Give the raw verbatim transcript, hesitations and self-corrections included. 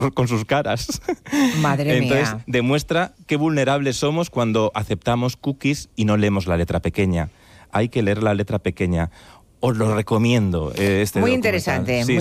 con sus caras. Madre Entonces, mía. demuestra qué vulnerables somos cuando aceptamos cookies y no leemos la letra pequeña. Hay que leer la letra pequeña. Os lo recomiendo, eh, este Muy documental. interesante. Sí,